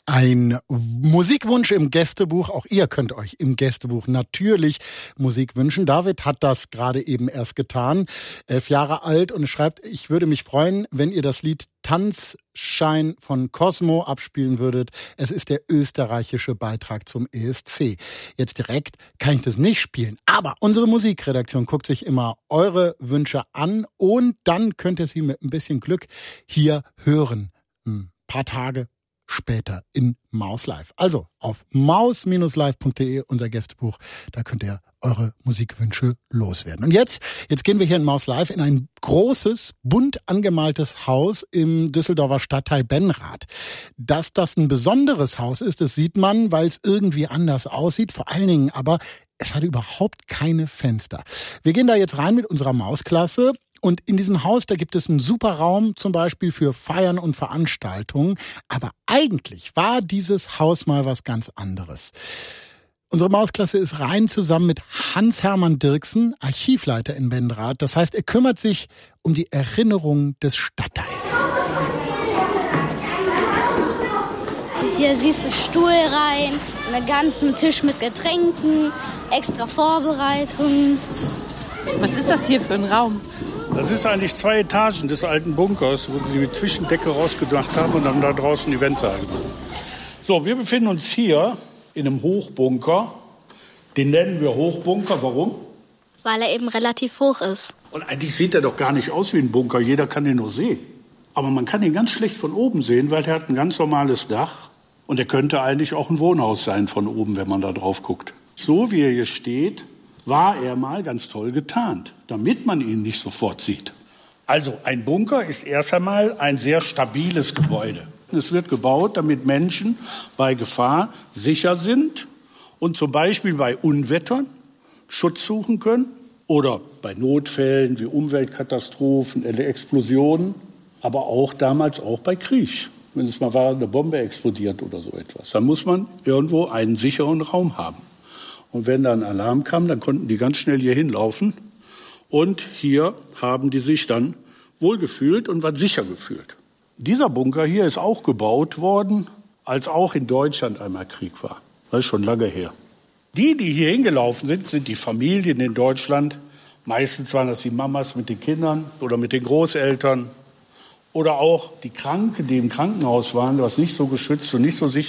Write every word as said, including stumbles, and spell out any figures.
Ein Musikwunsch im Gästebuch. Auch ihr könnt euch im Gästebuch natürlich Musik wünschen. David hat das gerade eben erst getan, elf Jahre alt, und schreibt: Ich würde mich freuen, wenn ihr das Lied Tanzschein von Cosmo abspielen würdet. Es ist der österreichische Beitrag zum E S C. Jetzt direkt kann ich das nicht spielen, aber unsere Musikredaktion guckt sich immer eure Wünsche an und dann könnt ihr sie mit ein bisschen Glück hier hören. Ein paar Tage später in Maus Live. Also auf maus live punkt de, unser Gästebuch, da könnt ihr eure Musikwünsche loswerden. Und jetzt, jetzt gehen wir hier in Maus Live in ein großes, bunt angemaltes Haus im Düsseldorfer Stadtteil Benrath. Dass das ein besonderes Haus ist, das sieht man, weil es irgendwie anders aussieht. Vor allen Dingen aber, es hat überhaupt keine Fenster. Wir gehen da jetzt rein mit unserer Mausklasse. Und in diesem Haus, da gibt es einen super Raum, zum Beispiel für Feiern und Veranstaltungen. Aber eigentlich war dieses Haus mal was ganz anderes. Unsere Mausklasse ist rein zusammen mit Hans-Hermann Dirksen, Archivleiter in Benrath. Das heißt, er kümmert sich um die Erinnerung des Stadtteils. Hier siehst du Stuhlreihen, einen ganzen Tisch mit Getränken, extra Vorbereitungen. Was ist das hier für ein Raum? Das ist eigentlich zwei Etagen des alten Bunkers, wo sie die Zwischendecke rausgedacht haben und dann da draußen die Wände gemacht. So, wir befinden uns hier in einem Hochbunker. Den nennen wir Hochbunker. Warum? Weil er eben relativ hoch ist. Und eigentlich sieht er doch gar nicht aus wie ein Bunker. Jeder kann den nur sehen. Aber man kann ihn ganz schlecht von oben sehen, weil er hat ein ganz normales Dach. Und er könnte eigentlich auch ein Wohnhaus sein von oben, wenn man da drauf guckt. So wie er hier steht, war er mal ganz toll getarnt, damit man ihn nicht sofort sieht. Also ein Bunker ist erst einmal ein sehr stabiles Gebäude. Es wird gebaut, damit Menschen bei Gefahr sicher sind und zum Beispiel bei Unwettern Schutz suchen können oder bei Notfällen wie Umweltkatastrophen, Explosionen, aber auch damals auch bei Krieg. Wenn es mal war, eine Bombe explodiert oder so etwas, dann muss man irgendwo einen sicheren Raum haben. Und wenn dann ein Alarm kam, dann konnten die ganz schnell hier hinlaufen. Und hier haben die sich dann wohlgefühlt und waren sicher gefühlt. Dieser Bunker hier ist auch gebaut worden, als auch in Deutschland einmal Krieg war. Das ist schon lange her. Die, die hier hingelaufen sind, sind die Familien in Deutschland. Meistens waren das die Mamas mit den Kindern oder mit den Großeltern. Oder auch die Kranken, die im Krankenhaus waren, was nicht so geschützt und nicht so sicher